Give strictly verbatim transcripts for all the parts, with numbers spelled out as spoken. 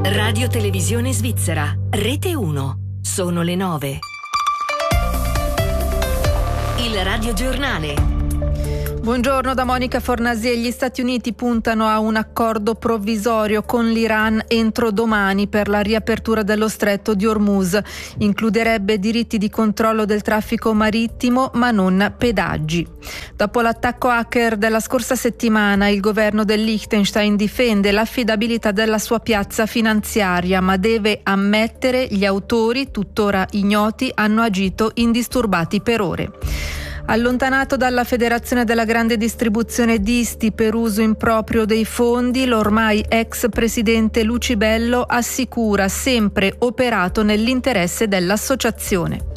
Radio Televisione Svizzera, Rete uno. Sono le nove. Il Radio Giornale. Buongiorno da Monica Fornasier. Gli Stati Uniti puntano a un accordo provvisorio con l'Iran entro domani per la riapertura dello stretto di Hormuz. Includerebbe diritti di controllo del traffico marittimo, ma non pedaggi. Dopo l'attacco hacker della scorsa settimana, il governo del Liechtenstein difende l'affidabilità della sua piazza finanziaria, ma deve ammettere gli autori, tuttora ignoti, hanno agito indisturbati per ore. Allontanato dalla Federazione della Grande Distribuzione Disti per uso improprio dei fondi, l'ormai ex presidente Lucibello assicura sempre operato nell'interesse dell'associazione.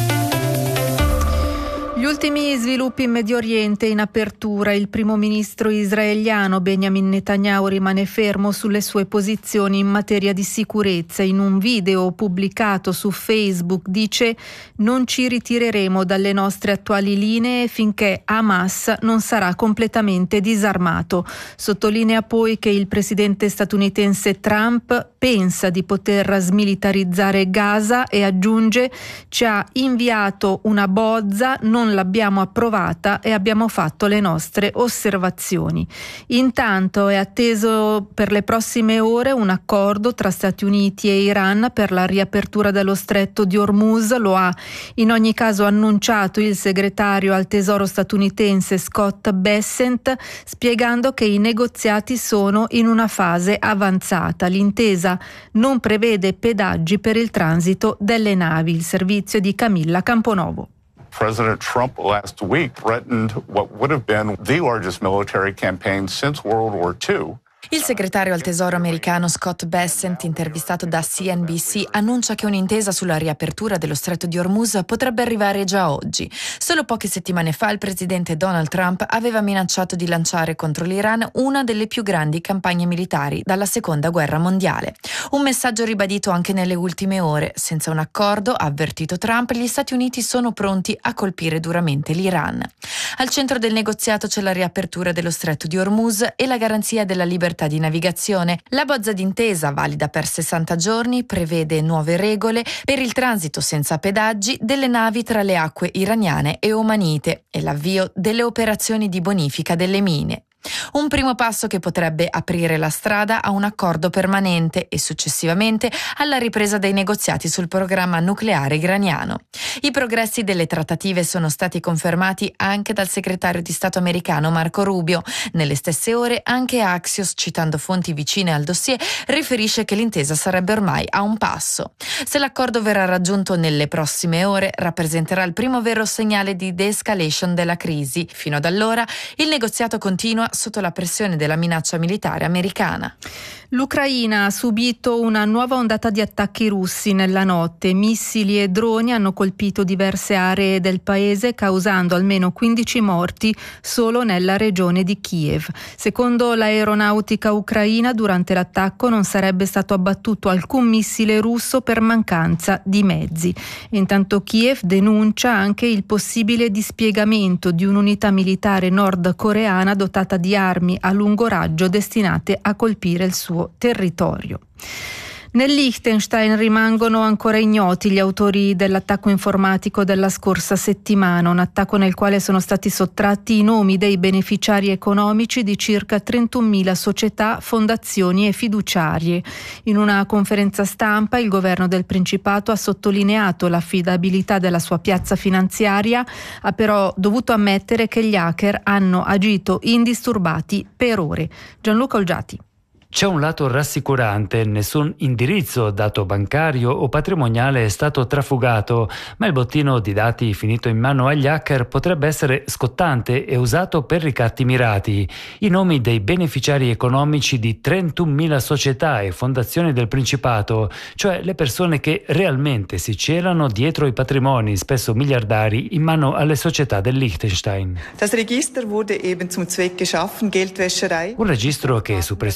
Gli ultimi sviluppi in Medio Oriente in apertura. Il primo ministro israeliano Benjamin Netanyahu rimane fermo sulle sue posizioni in materia di sicurezza. In un video pubblicato su Facebook dice: non ci ritireremo dalle nostre attuali linee finché Hamas non sarà completamente disarmato. Sottolinea poi che il presidente statunitense Trump pensa di poter smilitarizzare Gaza e aggiunge: ci ha inviato una bozza, non l'abbiamo approvata e abbiamo fatto le nostre osservazioni. Intanto è atteso per le prossime ore un accordo tra Stati Uniti e Iran per la riapertura dello stretto di Hormuz. Lo ha in ogni caso annunciato il segretario al Tesoro statunitense Scott Bessent, spiegando che i negoziati sono in una fase avanzata. L'intesa non prevede pedaggi per il transito delle navi. Il servizio di Camilla Camponovo. President Trump last week threatened what would have been the largest military campaign since World War Two. Il segretario al Tesoro americano Scott Bessent, intervistato da C N B C, annuncia che un'intesa sulla riapertura dello stretto di Hormuz potrebbe arrivare già oggi. Solo poche settimane fa il presidente Donald Trump aveva minacciato di lanciare contro l'Iran una delle più grandi campagne militari dalla seconda guerra mondiale. Un messaggio ribadito anche nelle ultime ore. Senza un accordo, ha avvertito Trump, gli Stati Uniti sono pronti a colpire duramente l'Iran. Al centro del negoziato c'è la riapertura dello stretto di Hormuz e la garanzia della libertà di navigazione. La bozza d'intesa, valida per sessanta giorni, prevede nuove regole per il transito senza pedaggi delle navi tra le acque iraniane e omanite e l'avvio delle operazioni di bonifica delle mine. Un primo passo che potrebbe aprire la strada a un accordo permanente e successivamente alla ripresa dei negoziati sul programma nucleare iraniano. I progressi delle trattative sono stati confermati anche dal segretario di Stato americano Marco Rubio. Nelle stesse ore anche Axios, citando fonti vicine al dossier, riferisce che l'intesa sarebbe ormai a un passo. Se l'accordo verrà raggiunto nelle prossime ore, rappresenterà il primo vero segnale di de-escalation della crisi. Fino ad allora il negoziato continua sotto la pressione della minaccia militare americana. L'Ucraina ha subito una nuova ondata di attacchi russi nella notte. Missili e droni hanno colpito diverse aree del paese, causando almeno quindici morti solo nella regione di Kiev. Secondo l'aeronautica ucraina, durante l'attacco non sarebbe stato abbattuto alcun missile russo per mancanza di mezzi. Intanto Kiev denuncia anche il possibile dispiegamento di un'unità militare nordcoreana dotata di armi a lungo raggio destinate a colpire il suo territorio. Nel Liechtenstein rimangono ancora ignoti gli autori dell'attacco informatico della scorsa settimana, un attacco nel quale sono stati sottratti i nomi dei beneficiari economici di circa trentunomila società, fondazioni e fiduciarie. In una conferenza stampa il governo del Principato ha sottolineato l'affidabilità della sua piazza finanziaria, ha però dovuto ammettere che gli hacker hanno agito indisturbati per ore. Gianluca Olgiati. C'è un lato rassicurante, nessun indirizzo, dato bancario o patrimoniale è stato trafugato, ma il bottino di dati finito in mano agli hacker potrebbe essere scottante e usato per ricatti mirati. I nomi dei beneficiari economici di trentunomila società e fondazioni del Principato, cioè le persone che realmente si celano dietro i patrimoni, spesso miliardari, in mano alle società del Liechtenstein. Das Register wurde eben zum Zweck geschaffen, Geldwäscherei. Un registro che su pressione europea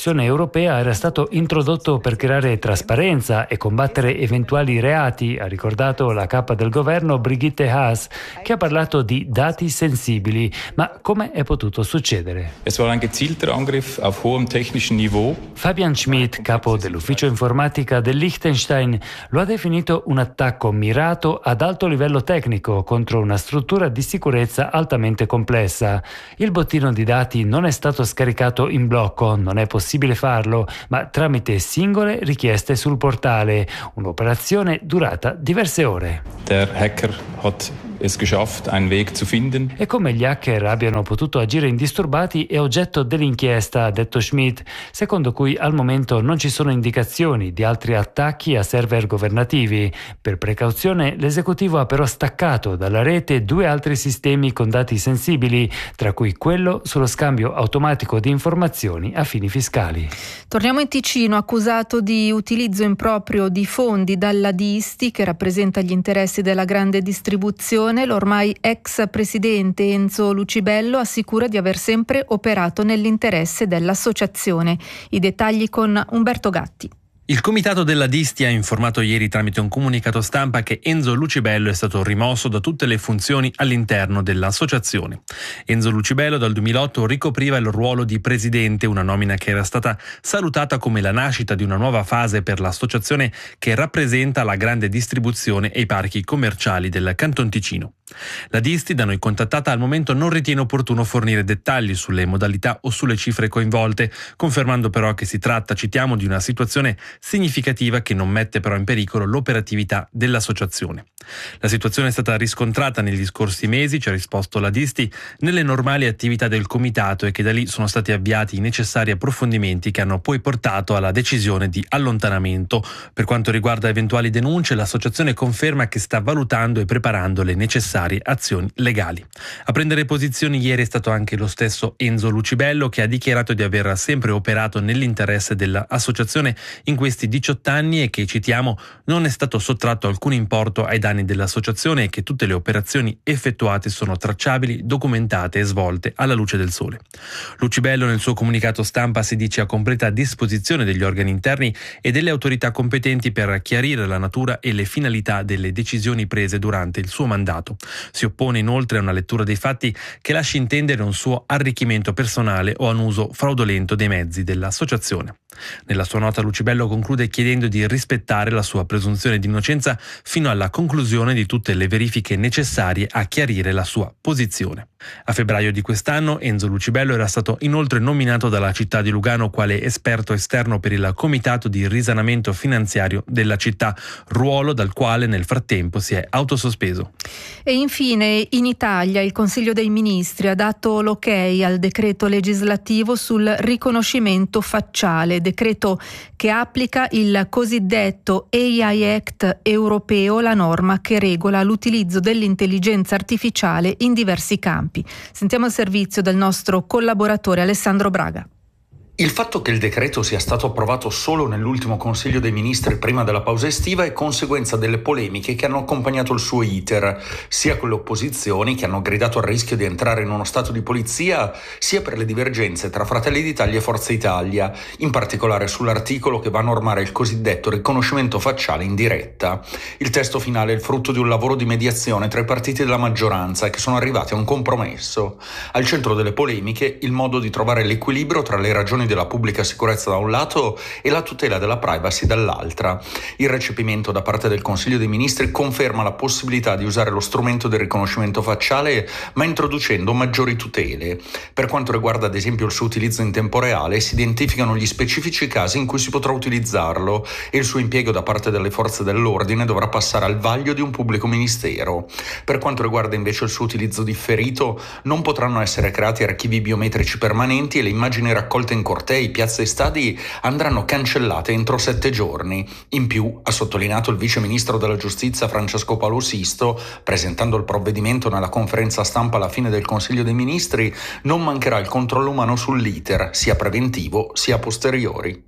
europea era stato introdotto per creare trasparenza e combattere eventuali reati, ha ricordato la capa del governo Brigitte Haas, che ha parlato di dati sensibili. Ma come è potuto succedere? Es war ein gezielter Angriff auf hohem technischen Niveau. Fabian Schmidt, capo dell'ufficio informatica del Liechtenstein, lo ha definito un attacco mirato ad alto livello tecnico contro una struttura di sicurezza altamente complessa. Il bottino di dati non è stato scaricato in blocco, non è possibile farlo, ma tramite singole richieste sul portale, un'operazione durata diverse ore. Der Hacker hat es geschafft, einen Weg zu finden. E come gli hacker abbiano potuto agire indisturbati è oggetto dell'inchiesta, ha detto Schmidt, secondo cui al momento non ci sono indicazioni di altri attacchi a server governativi. Per precauzione l'esecutivo ha però staccato dalla rete due altri sistemi con dati sensibili, tra cui quello sullo scambio automatico di informazioni a fini fiscali. Torniamo in Ticino, accusato di utilizzo improprio di fondi dalla Disti, che rappresenta gli interessi della grande distribuzione. L'ormai ex presidente Enzo Lucibello assicura di aver sempre operato nell'interesse dell'associazione. I dettagli con Umberto Gatti. Il comitato della Disti ha informato ieri tramite un comunicato stampa che Enzo Lucibello è stato rimosso da tutte le funzioni all'interno dell'associazione. Enzo Lucibello dal duemilaotto ricopriva il ruolo di presidente, una nomina che era stata salutata come la nascita di una nuova fase per l'associazione che rappresenta la grande distribuzione e i parchi commerciali del Canton Ticino. La Disti, da noi contattata, al momento non ritiene opportuno fornire dettagli sulle modalità o sulle cifre coinvolte, confermando però che si tratta, citiamo, di una situazione significativa che non mette però in pericolo l'operatività dell'associazione. La situazione è stata riscontrata negli scorsi mesi, ci ha risposto la Disti, nelle normali attività del comitato e che da lì sono stati avviati i necessari approfondimenti che hanno poi portato alla decisione di allontanamento. Per quanto riguarda eventuali denunce, l'associazione conferma che sta valutando e preparando le necessarie azioni legali. A prendere posizioni ieri è stato anche lo stesso Enzo Lucibello, che ha dichiarato di aver sempre operato nell'interesse dell'associazione in questi diciotto anni e che, citiamo, non è stato sottratto alcun importo ai danni dell'associazione e che tutte le operazioni effettuate sono tracciabili, documentate e svolte alla luce del sole. Lucibello nel suo comunicato stampa si dice a completa disposizione degli organi interni e delle autorità competenti per chiarire la natura e le finalità delle decisioni prese durante il suo mandato. Si oppone inoltre a una lettura dei fatti che lasci intendere un suo arricchimento personale o un uso fraudolento dei mezzi dell'associazione. Nella sua nota Lucibello conclude chiedendo di rispettare la sua presunzione di innocenza fino alla conclusione di tutte le verifiche necessarie a chiarire la sua posizione. A febbraio di quest'anno Enzo Lucibello era stato inoltre nominato dalla città di Lugano quale esperto esterno per il comitato di risanamento finanziario della città, ruolo dal quale nel frattempo si è autosospeso. E infine in Italia il Consiglio dei Ministri ha dato l'ok al decreto legislativo sul riconoscimento facciale, decreto che applica il cosiddetto A I Act europeo, la norma che regola l'utilizzo dell'intelligenza artificiale in diversi campi. Sentiamo il servizio del nostro collaboratore Alessandro Braga. Il fatto che il decreto sia stato approvato solo nell'ultimo Consiglio dei Ministri prima della pausa estiva è conseguenza delle polemiche che hanno accompagnato il suo iter, sia con le opposizioni che hanno gridato al rischio di entrare in uno stato di polizia, sia per le divergenze tra Fratelli d'Italia e Forza Italia, in particolare sull'articolo che va a normare il cosiddetto riconoscimento facciale in diretta. Il testo finale è il frutto di un lavoro di mediazione tra i partiti della maggioranza che sono arrivati a un compromesso. Al centro delle polemiche il modo di trovare l'equilibrio tra le ragioni della pubblica sicurezza da un lato e la tutela della privacy dall'altra. Il recepimento da parte del Consiglio dei Ministri conferma la possibilità di usare lo strumento del riconoscimento facciale, ma introducendo maggiori tutele. Per quanto riguarda ad esempio il suo utilizzo in tempo reale, si identificano gli specifici casi in cui si potrà utilizzarlo e il suo impiego da parte delle forze dell'ordine dovrà passare al vaglio di un pubblico ministero. Per quanto riguarda invece il suo utilizzo differito, non potranno essere creati archivi biometrici permanenti e le immagini raccolte in cortei, piazze e stadi andranno cancellate entro sette giorni. In più, ha sottolineato il vice ministro della giustizia Francesco Paolo Sisto, presentando il provvedimento nella conferenza stampa alla fine del Consiglio dei Ministri, non mancherà il controllo umano sull'iter, sia preventivo sia posteriori.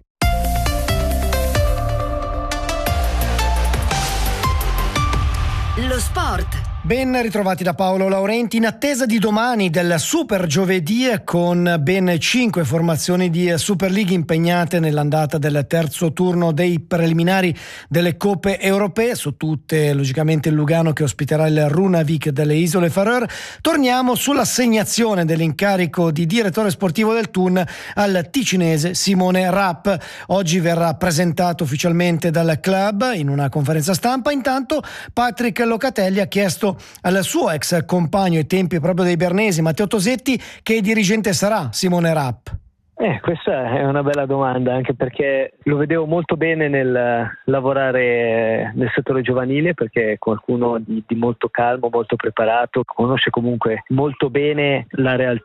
Lo sport. Ben ritrovati da Paolo Laurenti, in attesa di domani del Super Giovedì, con ben cinque formazioni di Super League impegnate nell'andata del terzo turno dei preliminari delle Coppe Europee, su tutte logicamente il Lugano che ospiterà il Runavik delle Isole Faroe. Torniamo sull'assegnazione dell'incarico di direttore sportivo del Thun al ticinese Simone Rapp. Oggi verrà presentato ufficialmente dal club in una conferenza stampa. Intanto Patrick Locatelli ha chiesto al suo ex compagno ai tempi proprio dei Bernesi, Matteo Tosetti, che dirigente sarà Simone Rapp. Eh, questa è una bella domanda, anche perché lo vedevo molto bene nel lavorare nel settore giovanile, perché è qualcuno di, di molto calmo, molto preparato, conosce comunque molto bene la realtà